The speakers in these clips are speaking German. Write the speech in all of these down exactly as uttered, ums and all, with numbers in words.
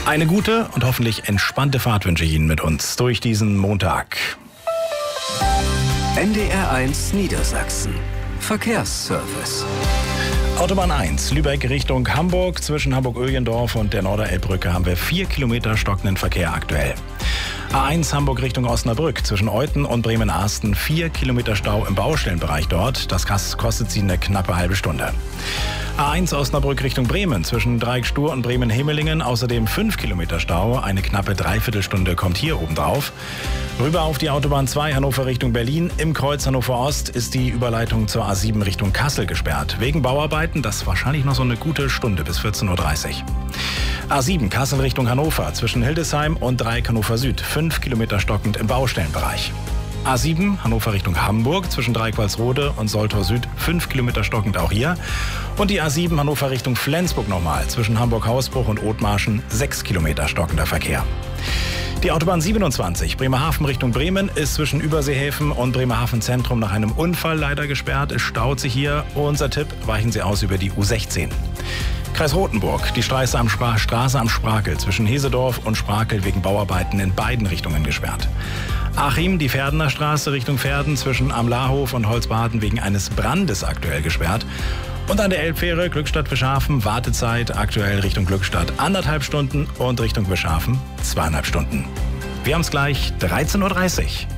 Eine gute und hoffentlich entspannte Fahrt wünsche ich Ihnen mit uns durch diesen Montag. N D R eins Niedersachsen. Verkehrsservice. Autobahn eins, Lübeck Richtung Hamburg. Zwischen Hamburg-Öhlendorf und der Norderelbbrücke haben wir vier Kilometer stockenden Verkehr aktuell. A eins Hamburg Richtung Osnabrück. Zwischen Euthen und Bremen-Arsten vier Kilometer Stau im Baustellenbereich dort. Das kostet Sie eine knappe halbe Stunde. A eins Osnabrück Richtung Bremen. Zwischen Dreieck-Stur und Bremen-Hemelingen außerdem fünf Kilometer Stau. Eine knappe Dreiviertelstunde kommt hier oben drauf. Rüber auf die Autobahn zwei Hannover Richtung Berlin. Im Kreuz Hannover Ost ist die Überleitung zur A sieben Richtung Kassel gesperrt. Wegen Bauarbeiten, das wahrscheinlich noch so eine gute Stunde bis vierzehn Uhr dreißig. A sieben Kassel Richtung Hannover. Zwischen Hildesheim und Dreieck Hannover Süd. fünf Kilometer stockend im Baustellenbereich. A sieben Hannover Richtung Hamburg. Zwischen Dreieck-Walsrode und Soltau Süd. fünf Kilometer stockend auch hier. Und die A sieben Hannover Richtung Flensburg nochmal. Zwischen Hamburg-Hausbruch und Othmarschen sechs Kilometer stockender Verkehr. Die Autobahn siebenundzwanzig, Bremerhaven Richtung Bremen, ist zwischen Überseehäfen und Bremerhaven Zentrum nach einem Unfall leider gesperrt. Es staut sich hier. Unser Tipp, weichen Sie aus über die U sechzehn. Kreis Rothenburg, die Straße am, Spra- Straße am Sprakel zwischen Hesedorf und Sprakel wegen Bauarbeiten in beiden Richtungen gesperrt. Achim, die Verdener Straße Richtung Verden zwischen Amlarhof und Holzbaden wegen eines Brandes aktuell gesperrt. Und an der Elbfähre Glückstadt-Wischhafen, Wartezeit aktuell Richtung Glückstadt anderthalb Stunden und Richtung Wischhafen zweieinhalb Stunden. Wir haben es gleich, dreizehn Uhr dreißig.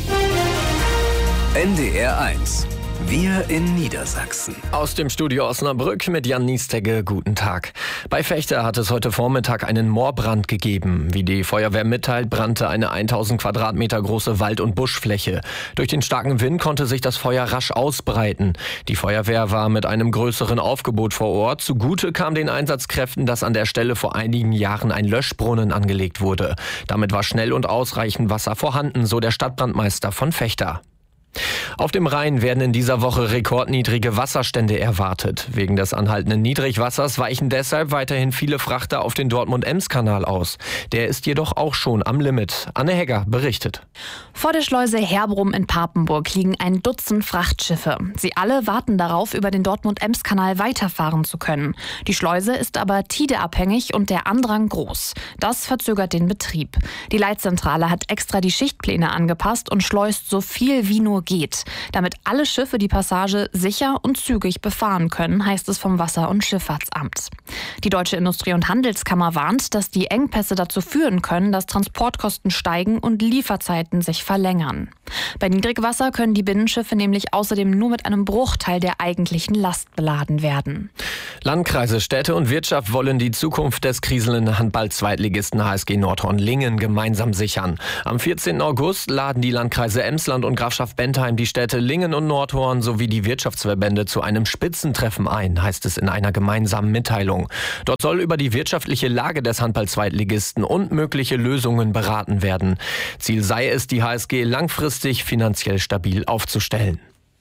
N D R eins. Wir in Niedersachsen. Aus dem Studio Osnabrück mit Jan Niestegge. Guten Tag. Bei Vechta hat es heute Vormittag einen Moorbrand gegeben. Wie die Feuerwehr mitteilt, brannte eine tausend Quadratmeter große Wald- und Buschfläche. Durch den starken Wind konnte sich das Feuer rasch ausbreiten. Die Feuerwehr war mit einem größeren Aufgebot vor Ort. Zugute kam den Einsatzkräften, dass an der Stelle vor einigen Jahren ein Löschbrunnen angelegt wurde. Damit war schnell und ausreichend Wasser vorhanden, so der Stadtbrandmeister von Vechta. Auf dem Rhein werden in dieser Woche rekordniedrige Wasserstände erwartet. Wegen des anhaltenden Niedrigwassers weichen deshalb weiterhin viele Frachter auf den Dortmund-Ems-Kanal aus. Der ist jedoch auch schon am Limit. Anne Hegger berichtet. Vor der Schleuse Herbrum in Papenburg liegen ein Dutzend Frachtschiffe. Sie alle warten darauf, über den Dortmund-Ems-Kanal weiterfahren zu können. Die Schleuse ist aber tideabhängig und der Andrang groß. Das verzögert den Betrieb. Die Leitzentrale hat extra die Schichtpläne angepasst und schleust so viel wie nur geht. Damit alle Schiffe die Passage sicher und zügig befahren können, heißt es vom Wasser- und Schifffahrtsamt. Die Deutsche Industrie- und Handelskammer warnt, dass die Engpässe dazu führen können, dass Transportkosten steigen und Lieferzeiten sich verlängern. Bei Niedrigwasser können die Binnenschiffe nämlich außerdem nur mit einem Bruchteil der eigentlichen Last beladen werden. Landkreise, Städte und Wirtschaft wollen die Zukunft des kriselnden Handball-Zweitligisten H S G Nordhorn-Lingen gemeinsam sichern. Am vierzehnten August laden die Landkreise Emsland und Grafschaft Bentheim die Städte Lingen und Nordhorn sowie die Wirtschaftsverbände zu einem Spitzentreffen ein, heißt es in einer gemeinsamen Mitteilung. Dort soll über die wirtschaftliche Lage des Handball-Zweitligisten und mögliche Lösungen beraten werden. Ziel sei es, die H S G langfristig finanziell stabil aufzustellen.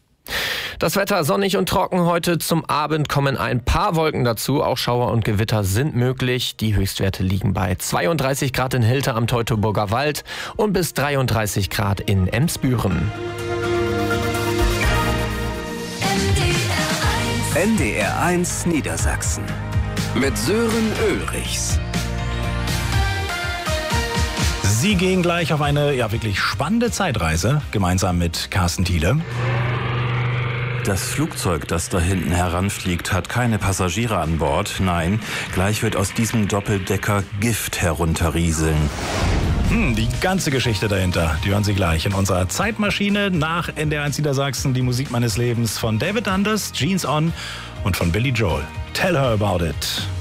Das Wetter sonnig und trocken. Heute zum Abend kommen ein paar Wolken dazu. Auch Schauer und Gewitter sind möglich. Die Höchstwerte liegen bei zweiunddreißig Grad in Hilter am Teutoburger Wald und bis dreiunddreißig Grad in Emsbüren. N D R eins Niedersachsen. Mit Sören Ulrichs. Sie gehen gleich auf eine ja wirklich spannende Zeitreise, gemeinsam mit Carsten Thiele. Das Flugzeug, das da hinten heranfliegt, hat keine Passagiere an Bord. Nein, gleich wird aus diesem Doppeldecker Gift herunterrieseln. Hm, die ganze Geschichte dahinter, die hören Sie gleich in unserer Zeitmaschine nach N D R eins Niedersachsen, die Musik meines Lebens von David Anders, Jeans On und von Billy Joel. Tell her about it.